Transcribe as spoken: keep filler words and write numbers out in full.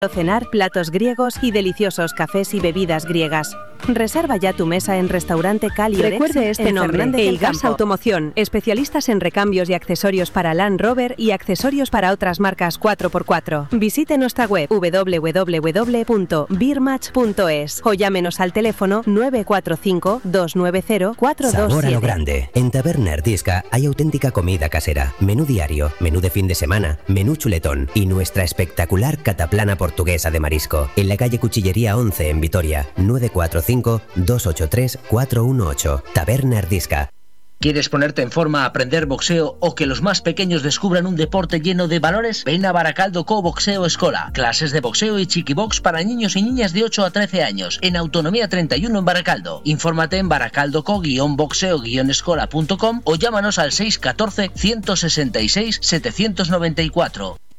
Cenar, platos griegos y deliciosos cafés y bebidas griegas. Reserva ya tu mesa en Restaurante Cali Orex. Recuerde este en nombre: Fernández del Eigas Campo. Automoción, especialistas en recambios y accesorios para Land Rover y accesorios para otras marcas cuatro por cuatro. Visite nuestra web doble u doble u doble u punto birmatch punto es o llámenos al teléfono nueve cuatro cinco, dos nueve cero, cuatro dos siete. Sabor a lo grande. En Taberna Ardisca hay auténtica comida casera, menú diario, menú de fin de semana, menú chuletón y nuestra espectacular cataplana portuguesa de marisco. En la calle Cuchillería once en Vitoria, nueve cuatro cinco, dos ocho tres, cuatro uno ocho. Taberna Ardisca. ¿Quieres ponerte en forma, aprender boxeo o que los más pequeños descubran un deporte lleno de valores? Ven a Baracaldo Co Boxeo Escola. Clases de boxeo y chiquibox para niños y niñas de ocho a trece años. En Autonomía treinta y uno en Baracaldo. Infórmate en baracaldoco boxeo escola punto com o llámanos al seis uno cuatro, uno seis seis, siete nueve cuatro.